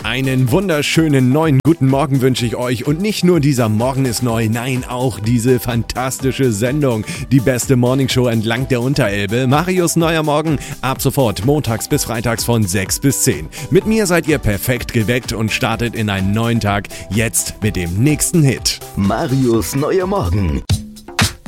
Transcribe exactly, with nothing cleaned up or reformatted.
Einen wunderschönen neuen guten Morgen wünsche ich euch und nicht nur dieser Morgen ist neu, nein, auch diese fantastische Sendung, die beste Morningshow entlang der Unterelbe. Marius neuer Morgen, ab sofort montags bis freitags von sechs bis zehn. Mit mir seid ihr perfekt geweckt und startet in einen neuen Tag, jetzt mit dem nächsten Hit. Marius neuer Morgen.